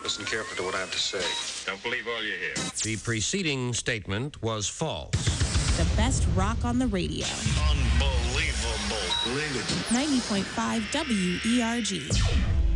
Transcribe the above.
Listen carefully to what I have to say. Don't believe all you hear. The preceding statement was false. The best rock on the radio. Unbelievable. Believe it. 90.5 WERG.